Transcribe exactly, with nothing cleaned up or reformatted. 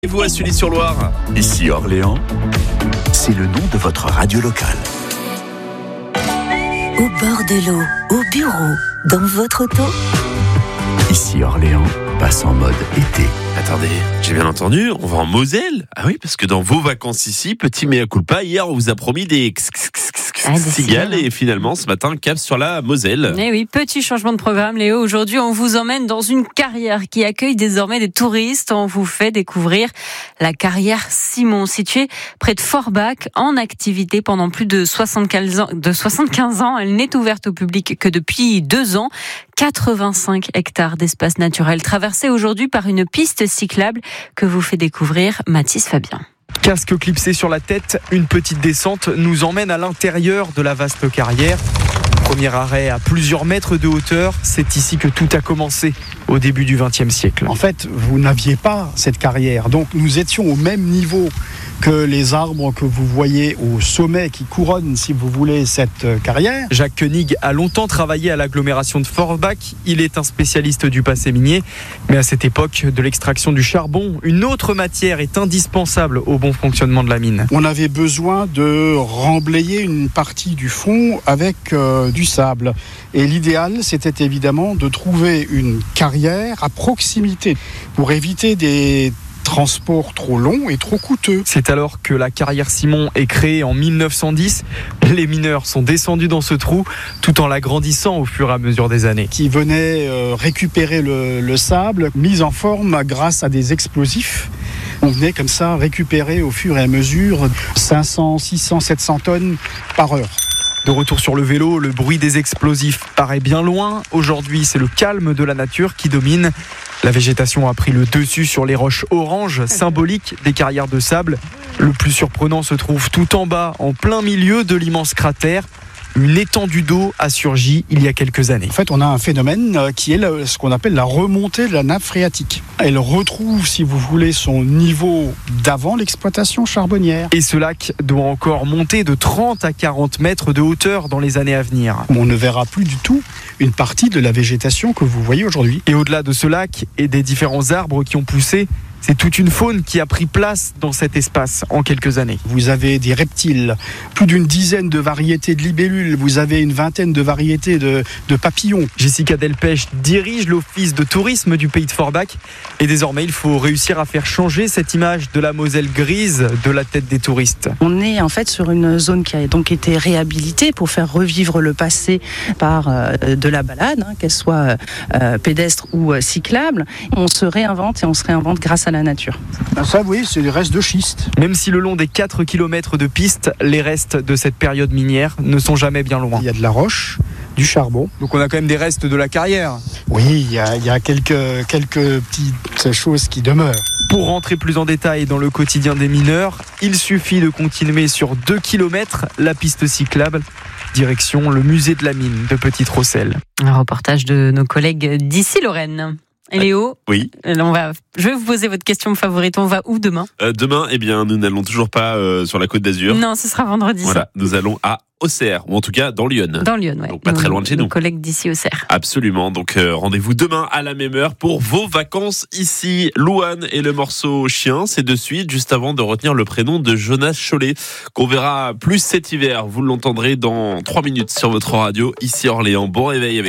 Et vous à Sully-sur-Loire. Ici Orléans, c'est le nom de votre radio locale. Au bord de l'eau, au bureau, dans votre auto. Ici Orléans passe en mode été. Attendez, j'ai bien entendu, on va en Moselle. Ah oui, parce que dans vos vacances ici, petit mea culpa, hier on vous a promis des Ah, des cigales cigales. et finalement ce matin cap sur la Moselle. Eh oui, petit changement de programme, Léo. Aujourd'hui, on vous emmène dans une carrière qui accueille désormais des touristes. On vous fait découvrir la carrière Simon, située près de Forbach, en activité pendant plus de soixante-quinze ans. De soixante-quinze ans, elle n'est ouverte au public que depuis deux ans. quatre-vingt-cinq hectares d'espace naturel traversés aujourd'hui par une piste cyclable que vous fait découvrir Mathis Fabien. Casque clipsé sur la tête, une petite descente nous emmène à l'intérieur de la vaste carrière. Premier arrêt à plusieurs mètres de hauteur, c'est ici que tout a commencé au début du vingtième siècle. En fait, vous n'aviez pas cette carrière, donc nous étions au même niveau que les arbres que vous voyez au sommet qui couronnent, si vous voulez, cette carrière. Jacques Koenig a longtemps travaillé à l'agglomération de Forbach. Il est un spécialiste du passé minier. Mais à cette époque de l'extraction du charbon, une autre matière est indispensable au bon fonctionnement de la mine. On avait besoin de remblayer une partie du fond avec euh, du sable. Et l'idéal, c'était évidemment de trouver une carrière à proximité pour éviter des transports trop longs et trop coûteux. C'est alors que la carrière Simon est créée en mille neuf cent dix. Les mineurs sont descendus dans ce trou tout en l'agrandissant au fur et à mesure des années. Qui venaient euh, récupérer le, le sable, mis en forme grâce à des explosifs. On venait comme ça récupérer au fur et à mesure cinq cents, six cents, sept cents tonnes par heure. De retour sur le vélo, le bruit des explosifs paraît bien loin. Aujourd'hui, c'est le calme de la nature qui domine. La végétation a pris le dessus sur les roches oranges, symboliques des carrières de sable. Le plus surprenant se trouve tout en bas, en plein milieu de l'immense cratère. Une étendue d'eau a surgi il y a quelques années. En fait, on a un phénomène qui est ce qu'on appelle la remontée de la nappe phréatique. Elle retrouve, si vous voulez, son niveau d'avant l'exploitation charbonnière. Et ce lac doit encore monter de trente à quarante mètres de hauteur dans les années à venir. On ne verra plus du tout une partie de la végétation que vous voyez aujourd'hui. Et au-delà de ce lac et des différents arbres qui ont poussé, c'est toute une faune qui a pris place dans cet espace en quelques années. Vous avez des reptiles, plus d'une dizaine de variétés de libellules, vous avez une vingtaine de variétés de, de papillons. Jessica Delpech dirige l'office de tourisme du pays de Forbach. Et désormais, il faut réussir à faire changer cette image de la Moselle grise de la tête des touristes. On est en fait sur une zone qui a donc été réhabilitée pour faire revivre le passé par euh, de la balade, hein, qu'elle soit euh, pédestre ou euh, cyclable. On se réinvente et on se réinvente grâce à la nature. Ça, oui, c'est des restes de schiste. Même si le long des quatre kilomètres de piste, les restes de cette période minière ne sont jamais bien loin. Il y a de la roche, du charbon. Donc on a quand même des restes de la carrière. Oui, il y a, il y a quelques, quelques petites choses qui demeurent. Pour rentrer plus en détail dans le quotidien des mineurs, il suffit de continuer sur deux kilomètres la piste cyclable. Direction le musée de la mine de Petite-Rosselle. Un reportage de nos collègues d'ici Lorraine. Et Léo, Oui. on va, je vais vous poser votre question favorite. On va où demain ? Euh, demain, eh bien, nous n'allons toujours pas euh, sur la Côte d'Azur. Non, ce sera vendredi. Voilà, nous allons à Auxerre, ou en tout cas dans Lyon. Dans Lyon, ouais. Donc pas très loin de chez nous. Nos collègues d'ici Auxerre. Absolument. Donc euh, rendez-vous demain à la même heure pour vos vacances ici. Louane et le morceau Chien, c'est de suite, juste avant de retenir le prénom de Jonas Chollet, qu'on verra plus cet hiver. Vous l'entendrez dans trois minutes sur votre radio ici Orléans. Bon réveil avec